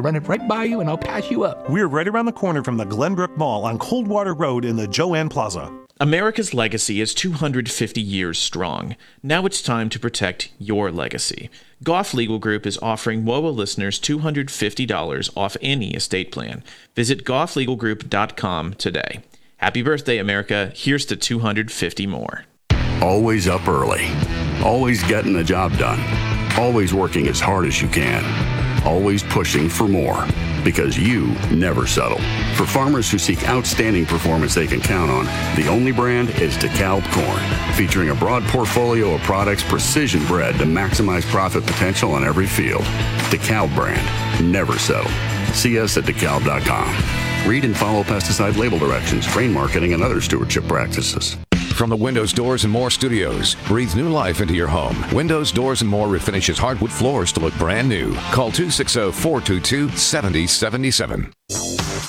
run it right by you and I'll pass you up. We're right around the corner from the Glenbrook Mall on Coldwater Road in the Joanne Plaza. America's legacy is 250 years strong. Now it's time to protect your legacy. Goff Legal Group is offering WOA listeners $250 off any estate plan. Visit gofflegalgroup.com today. Happy birthday, America. Here's to 250 more. Always up early. Always getting the job done. Always working as hard as you can. Always pushing for more. Because you never settle. For farmers who seek outstanding performance they can count on, the only brand is DeKalb Corn. Featuring a broad portfolio of products precision bred to maximize profit potential on every field. DeKalb brand. Never settle. See us at DeKalb.com. Read and follow pesticide label directions, grain marketing, and other stewardship practices. From the Windows, Doors, and More studios, breathe new life into your home. Windows, Doors, and More refinishes hardwood floors to look brand new. Call 260-422-7077.